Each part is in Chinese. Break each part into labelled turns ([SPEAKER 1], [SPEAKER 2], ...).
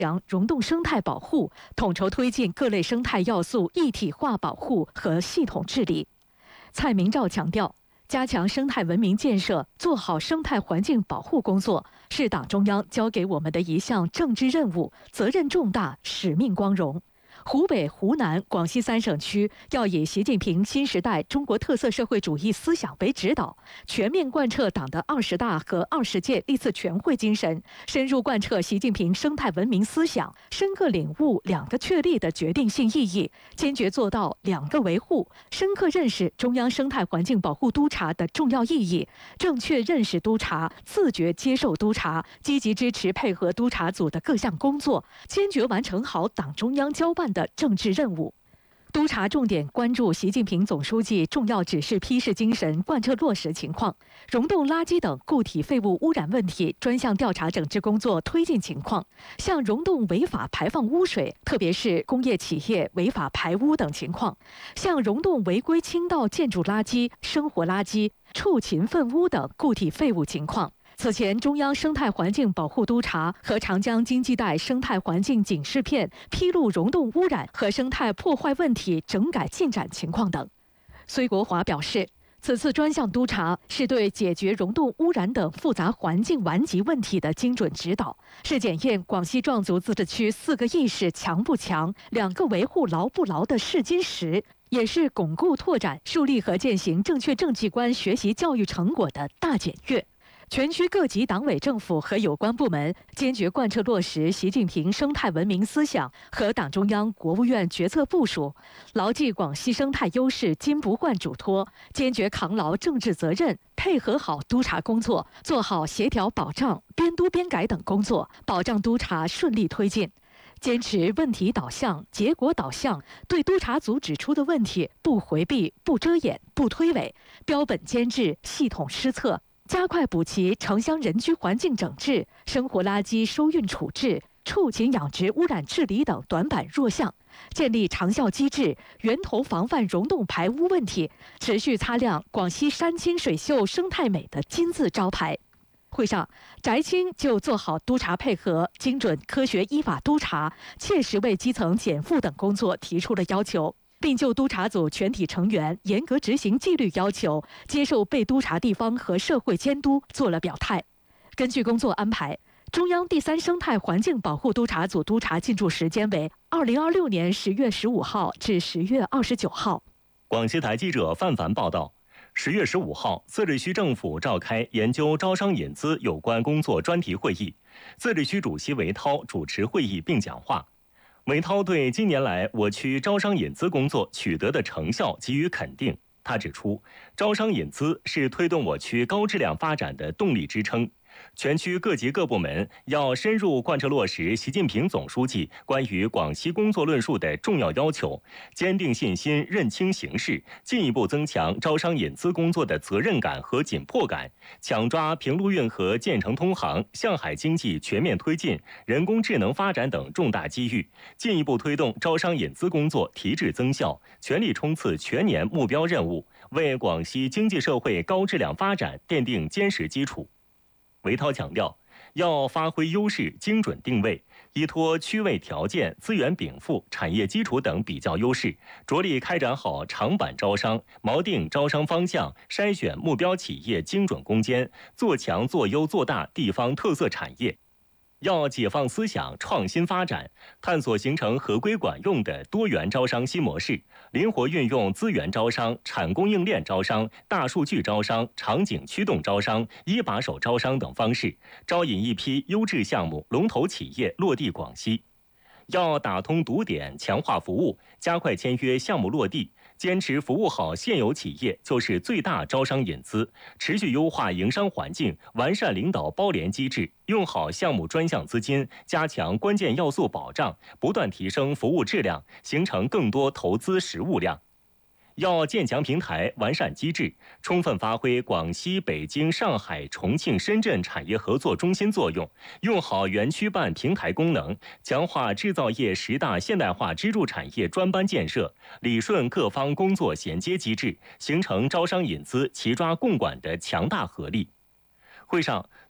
[SPEAKER 1] 溶洞生态保护，统筹推进各类生态要素一体化保护和系统治理。蔡明照强调，加强生态文明建设，做好生态环境保护工作，是党中央交给我们的一项政治任务，责任重大，使命光荣。湖北、湖南、广西3省区要以习近平新时代中国特色社会主义思想为指导，全面贯彻党的20大和20届历次全会精神，深入贯彻习近平生态文明思想，深刻领悟2个确立的决定性意义，坚决做到2个维护，深刻认识中央生态环境保护督察的重要意义，正确认识督察，自觉接受督察，积极支持配合督察组的各项工作，坚决完成好党中央交办的政治任务。督察重点关注习近平总书记重要指示批示精神贯彻落实情况，溶洞垃圾等固体废物污染问题专项调查整治工作推进情况，向溶洞违法排放污水，特别是工业企业违法排污等情况，向溶洞违规倾倒建筑垃圾、生活垃圾、畜禽粪污等固体废物情况。此前，中央生态环境保护督察和长江经济带生态环境警示片披露溶洞污染和生态破坏问题整改进展情况等。孙国华表示，此次专项督查是对解决溶洞污染等复杂环境顽疾问题的精准指导，是检验广西壮族自治区4个意识强不强、2个维护牢不牢的试金石，也是巩固拓展树立和践行正确政绩观学习教育成果的大检阅。全区各级党委政府和有关部门坚决贯彻落实习近平生态文明思想和党中央、国务院决策部署，牢记广西生态优势金不换嘱托，坚决扛牢政治责任，配合好督查工作，做好协调保障、边督边改等工作，保障督查顺利推进。坚持问题导向、结果导向，对督查组指出的问题不回避、不遮掩、不推诿，标本兼治、系统施策，加快补齐城乡人居环境整治、生活垃圾收运处置、畜禽养殖污染治理等短板弱项，建立长效机制，源头防范溶洞排污问题，持续擦亮广西山清水秀生态美的金字招牌。会上，翟青就做好督查配合、精准科学依法督查、切实为基层减负等工作提出了要求，并就督查组全体成员严格执行纪律要求、接受被督查地方和社会监督做了表态。根据工作安排，中央第3生态环境保护督查组督查进驻时间为2026年10月15号至10月29号。
[SPEAKER 2] 广西台记者范凡报道。10月15号，自治区政府召开研究招商引资有关工作专题会议，自治区主席韦涛主持会议并讲话。韦涛对近年来我区招商引资工作取得的成效给予肯定。他指出，招商引资是推动我区高质量发展的动力支撑。全区各级各部门要深入贯彻落实习近平总书记关于广西工作论述的重要要求，坚定信心，认清形势，进一步增强招商引资工作的责任感和紧迫感，抢抓平陆运河建成通航、向海经济全面推进、人工智能发展等重大机遇，进一步推动招商引资工作提质增效，全力冲刺全年目标任务，为广西经济社会高质量发展奠定坚实基础。韦涛强调，要发挥优势，精准定位，依托区位条件、资源禀赋、产业基础等比较优势，着力开展好长板招商，锚定招商方向，筛选目标企业精准攻坚，做强做优做大地方特色产业。要解放思想，创新发展，探索形成合规管用的多元招商新模式，灵活运用资源招商、产供应链招商、大数据招商、场景驱动招商、一把手招商等方式，招引一批优质项目、龙头企业落地广西。要打通堵点，强化服务，加快签约项目落地，坚持服务好现有企业就是最大招商引资，持续优化营商环境，完善领导包联机制，用好项目专项资金，加强关键要素保障，不断提升服务质量，形成更多投资实物量。要建强平台，完善机制，充分发挥广西、北京、上海、重庆、深圳产业合作中心作用，用好园区办平台功能，强化制造业10大现代化支柱产业专班建设，理顺各方工作衔接机制，形成招商引资齐抓共管的强大合力。会上，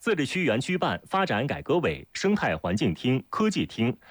[SPEAKER 2] 自治区园区办、发展改革委、生态环境厅、科技厅、